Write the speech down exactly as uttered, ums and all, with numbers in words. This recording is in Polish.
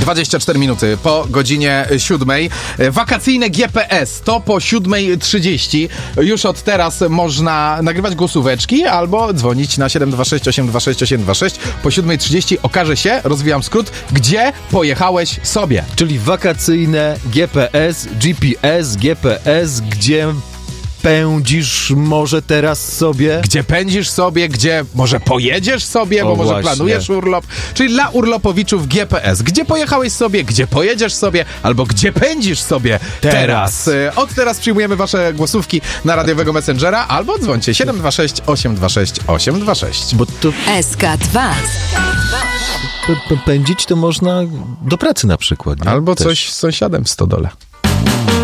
dwadzieścia cztery minuty po godzinie siódmej. Wakacyjne G P S to po siódmej trzydzieści. Już od teraz można nagrywać głosóweczki albo dzwonić na siedem dwa sześć osiem dwa sześć osiem dwa sześć. Po siódmej trzydzieści okaże się, rozwijam skrót, gdzie pojechałeś sobie. Czyli wakacyjne G P S, G P S, G P S, gdzie pędzisz może teraz sobie? Gdzie pędzisz sobie, gdzie może pojedziesz sobie, O, bo może właśnie. planujesz urlop. Czyli dla urlopowiczów G P S. Gdzie pojechałeś sobie, gdzie pojedziesz sobie, albo gdzie pędzisz sobie teraz. teraz. Od teraz przyjmujemy wasze głosówki na radiowego Messengera, albo dzwońcie siedem dwa sześć osiem dwa sześć osiem dwa sześć. Bo to S K dwa. p- p- pędzić to można do pracy na przykład. Nie? Albo Też. coś z sąsiadem w stodole.